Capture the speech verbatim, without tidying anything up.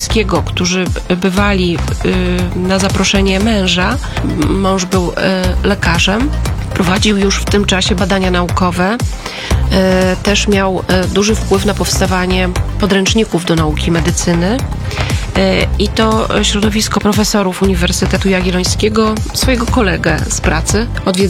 Jagiellońskiego, którzy bywali na zaproszenie męża. Mąż był lekarzem, prowadził już w tym czasie badania naukowe. Też miał duży wpływ na powstawanie podręczników do nauki medycyny. I to środowisko profesorów Uniwersytetu Jagiellońskiego swojego kolegę z pracy odwiedzało